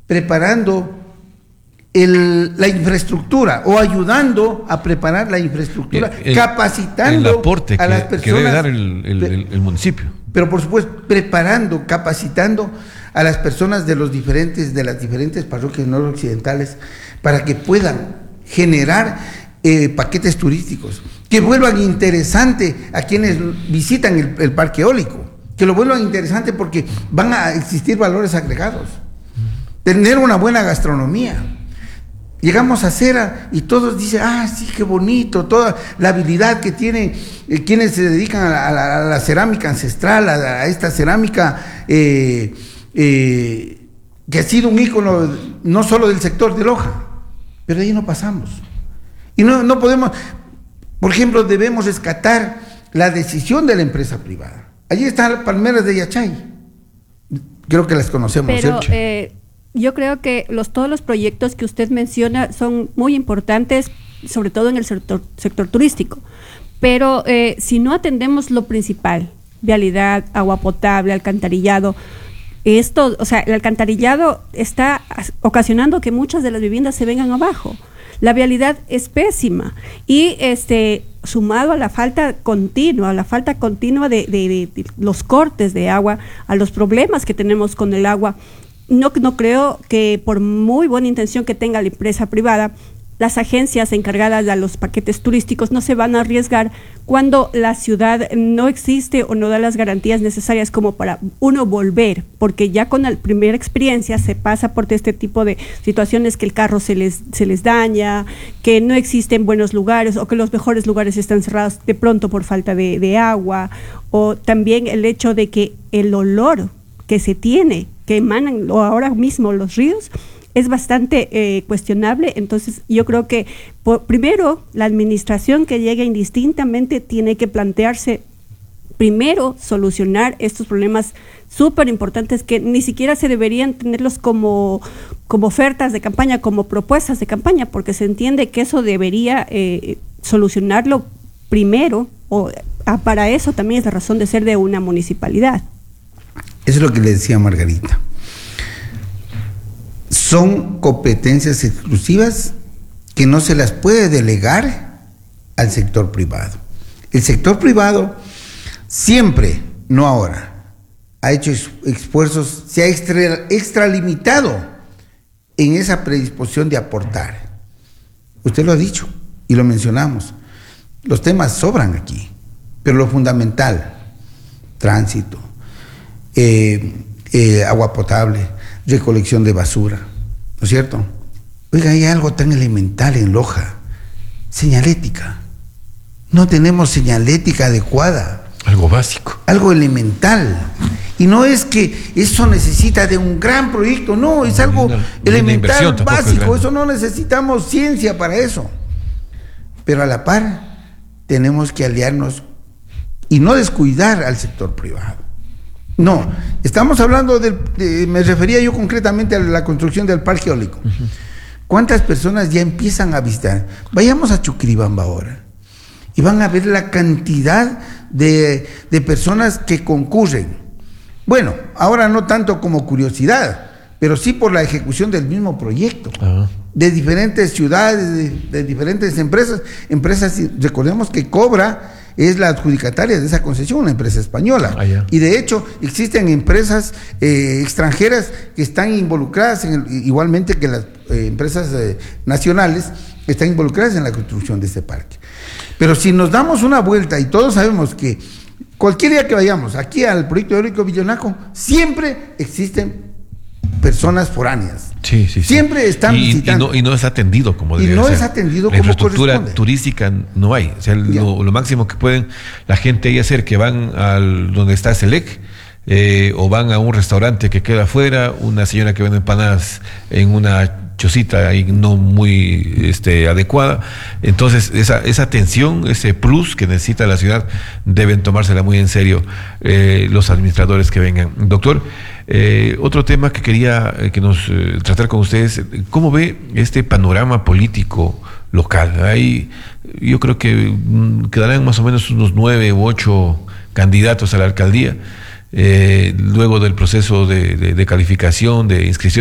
preparando la infraestructura o ayudando a preparar la infraestructura, capacitando el aporte a las personas que debe dar el municipio. Pero por supuesto, preparando, capacitando a las personas de las diferentes parroquias noroccidentales para que puedan generar paquetes turísticos, que vuelvan interesante a quienes visitan el parque eólico, que lo vuelvan interesante porque van a existir valores agregados, tener una buena gastronomía. Llegamos a Cera y todos dicen, sí, qué bonito, toda la habilidad que tienen quienes se dedican a la cerámica ancestral, a esta cerámica que ha sido un ícono no solo del sector de Loja, pero de ahí no pasamos. Y no podemos, por ejemplo, debemos rescatar la decisión de la empresa privada. Allí están Palmeras de Yachay, creo que las conocemos, pero, ¿cierto? Yo creo que todos los proyectos que usted menciona son muy importantes, sobre todo en el sector turístico. Pero si no atendemos lo principal, vialidad, agua potable, alcantarillado, el alcantarillado está ocasionando que muchas de las viviendas se vengan abajo. La vialidad es pésima y sumado a la falta continua de los cortes de agua, a los problemas que tenemos con el agua. No creo que por muy buena intención que tenga la empresa privada, las agencias encargadas de los paquetes turísticos no se van a arriesgar cuando la ciudad no existe o no da las garantías necesarias como para uno volver, porque ya con la primera experiencia se pasa por este tipo de situaciones que el carro se les daña, que no existen buenos lugares o que los mejores lugares están cerrados de pronto por falta de agua, o también el hecho de que el olor que se tiene, que emanan ahora mismo los ríos, es bastante cuestionable. Entonces yo creo que primero la administración que llegue indistintamente tiene que plantearse primero solucionar estos problemas súper importantes que ni siquiera se deberían tenerlos como ofertas de campaña, como propuestas de campaña, porque se entiende que eso debería solucionarlo primero, para eso también es la razón de ser de una municipalidad. Eso es lo que le decía Margarita. Son competencias exclusivas que no se las puede delegar al sector privado. El sector privado siempre, no ahora, ha hecho esfuerzos, se ha extralimitado en esa predisposición de aportar. Usted lo ha dicho y lo mencionamos. Los temas sobran aquí, pero lo fundamental, tránsito, agua potable, recolección de basura, ¿no es cierto? Oiga, hay algo tan elemental en Loja, señalética. No tenemos señalética adecuada. Algo básico. Algo elemental. Y no es que eso necesita de un gran proyecto, no, es algo elemental, básico. Eso no necesitamos ciencia para eso. Pero a la par, tenemos que aliarnos y no descuidar al sector privado. No, estamos hablando me refería yo concretamente a la construcción del parque eólico. Uh-huh. ¿Cuántas personas ya empiezan a visitar? Vayamos a Chuquiribamba ahora y van a ver la cantidad de personas que concurren. Bueno, ahora no tanto como curiosidad, pero sí por la ejecución del mismo proyecto. Uh-huh. De diferentes ciudades, de diferentes empresas, recordemos que Cobra es la adjudicataria de esa concesión, una empresa española. Y de hecho existen empresas extranjeras que están involucradas, igualmente que las empresas nacionales, están involucradas en la construcción de este parque. Pero si nos damos una vuelta, y todos sabemos que cualquier día que vayamos aquí al proyecto eólico Villonaco, siempre existen personas foráneas. Sí. Siempre están visitando. Y no es atendido como debería ser. Y no es atendido como corresponde. La infraestructura turística no hay. O sea, lo máximo que pueden la gente ahí hacer, que van donde está Selec, o van a un restaurante que queda afuera, una señora que vende empanadas en una chocita ahí no muy adecuada. Entonces esa atención, ese plus que necesita la ciudad, deben tomársela muy en serio los administradores que vengan. Doctor, otro tema que quería tratar con ustedes: ¿cómo ve este panorama político local? Ahí yo creo que quedarán más o menos unos 9 u 8 candidatos a la alcaldía, luego del proceso de calificación, de inscripción